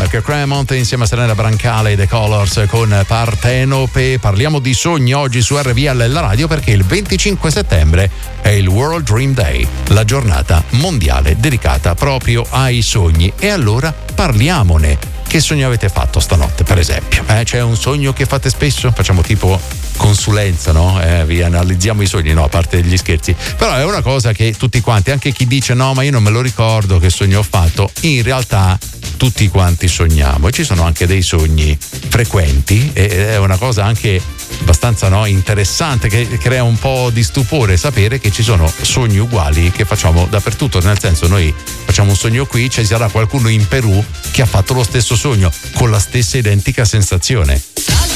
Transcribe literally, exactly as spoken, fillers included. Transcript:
Mark Cremont insieme a Serena Brancale e The Colors con Partenope. Parliamo di sogni oggi su R V L la radio, perché il venticinque settembre è il World Dream Day, la giornata mondiale dedicata proprio ai sogni. E allora parliamone. Che sogno avete fatto stanotte, per esempio? Eh, c'è un sogno che fate spesso? Facciamo tipo consulenza, no? Eh, vi analizziamo i sogni, no, a parte gli scherzi. Però è una cosa che tutti quanti, anche chi dice no, ma io non me lo ricordo che sogno ho fatto, in realtà tutti quanti sogniamo, e ci sono anche dei sogni frequenti, ed è una cosa anche abbastanza, no, interessante, che crea un po' di stupore sapere che ci sono sogni uguali che facciamo dappertutto. Nel senso, noi facciamo un sogno qui, ci sarà qualcuno in Perù che ha fatto lo stesso sogno con la stessa identica sensazione.